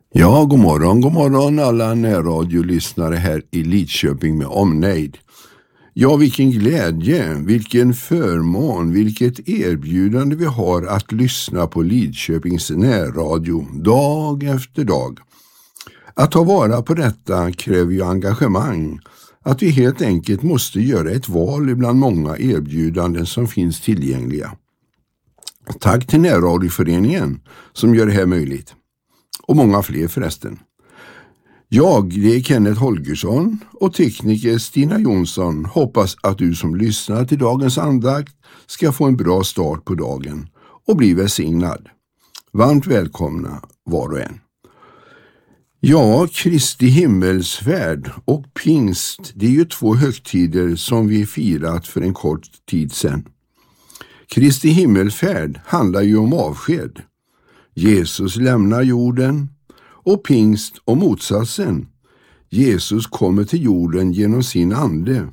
Ja, god morgon alla närradiolyssnare här i Lidköping med omnejd. Ja, vilken glädje, vilken förmån, vilket erbjudande vi har att lyssna på Lidköpings närradio dag efter dag. Att ta vara på detta kräver ju engagemang, att vi helt enkelt måste göra ett val bland många erbjudanden som finns tillgängliga. Tack till närradioföreningen som gör det här möjligt. Och många fler förresten. Det är Kenneth Holgersson och tekniker Stina Jonsson hoppas att du som lyssnar till dagens andakt ska få en bra start på dagen och bli välsignad. Varmt välkomna var och en. Ja, Kristi himmelsfärd och pingst, det är ju två högtider som vi firat för en kort tid sedan. Kristi himmelfärd handlar ju om avsked. Jesus lämnar jorden, och pingst och motsatsen. Jesus kommer till jorden genom sin ande.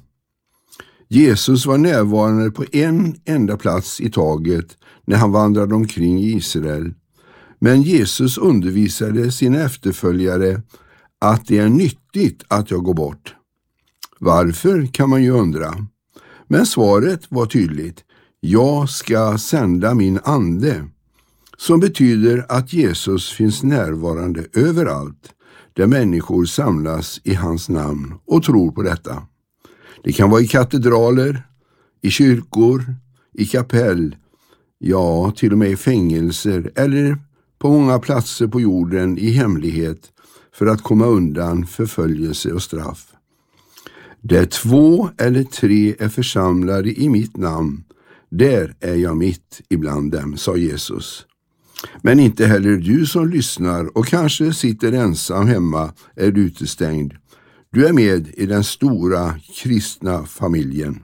Jesus var närvarande på en enda plats i taget när han vandrade omkring i Israel. Men Jesus undervisade sina efterföljare att det är nyttigt att jag går bort. Varför kan man ju undra. Men svaret var tydligt. Jag ska sända min ande. Som betyder att Jesus finns närvarande överallt där människor samlas i hans namn och tror på detta. Det kan vara i katedraler, i kyrkor, i kapell, ja till och med i fängelser eller på många platser på jorden i hemlighet för att komma undan förföljelse och straff. Där 2 eller 3 är församlade i mitt namn, där är jag mitt ibland dem, sa Jesus. Men inte heller du som lyssnar och kanske sitter ensam hemma är utestängd. Du är med i den stora kristna familjen.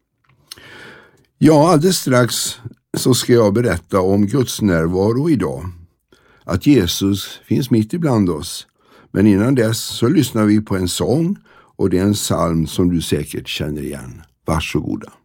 Ja, alldeles strax så ska jag berätta om Guds närvaro idag. Att Jesus finns mitt ibland oss. Men innan dess så lyssnar vi på en sång och det är en psalm som du säkert känner igen. Varsågoda.